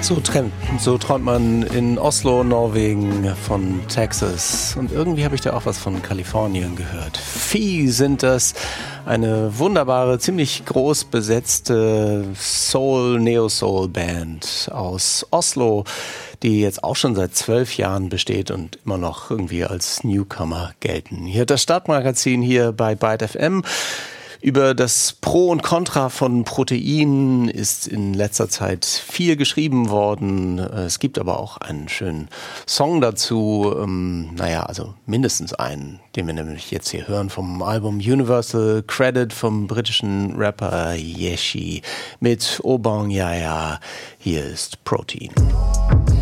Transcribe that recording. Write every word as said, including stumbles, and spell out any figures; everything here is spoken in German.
So träumt, so träumt man in Oslo, Norwegen, von Texas. Und irgendwie habe ich da auch was von Kalifornien gehört. Fee sind das, eine wunderbare, ziemlich groß besetzte Soul, Neo-Soul-Band aus Oslo, die jetzt auch schon seit zwölf Jahren besteht und immer noch irgendwie als Newcomer gelten. Hier das Startmagazin hier bei Byte F M. Über das Pro und Contra von Protein ist in letzter Zeit viel geschrieben worden. Es gibt aber auch einen schönen Song dazu. Ähm, naja, also mindestens einen, den wir nämlich jetzt hier hören vom Album Universal Credit vom britischen Rapper Yeshi mit Obong Yaya. Hier ist Protein.